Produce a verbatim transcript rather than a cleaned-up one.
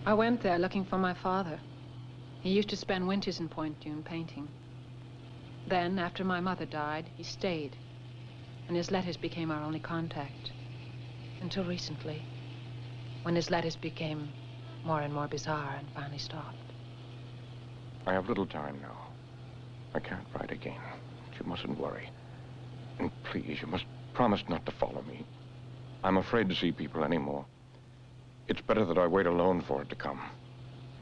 I went there looking for my father. He used to spend winters in Point Dune painting. Then, after my mother died, he stayed. And his letters became our only contact. Until recently, when his letters became more and more bizarre and finally stopped. I have little time now. I can't write again. You mustn't worry. And please, you must promise not to follow me. I'm afraid to see people anymore. It's better that I wait alone for it to come.